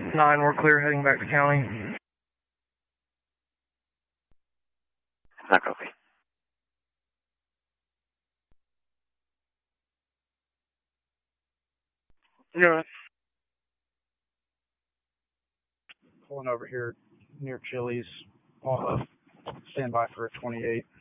9, we're clear heading back to county. Not copy. Yeah. Pulling over here near Chili's. Stand by for a 28.